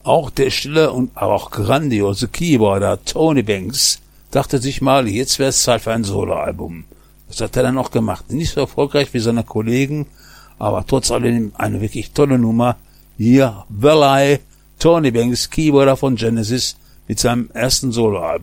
Auch der stille und auch grandiose Keyboarder Tony Banks dachte sich mal, jetzt wäre es Zeit für ein Soloalbum. Das hat er dann auch gemacht. Nicht so erfolgreich wie seine Kollegen, aber trotz allem eine wirklich tolle Nummer. Hier, Well I, Tony Banks, Keyboarder von Genesis, mit seinem ersten Soloalbum.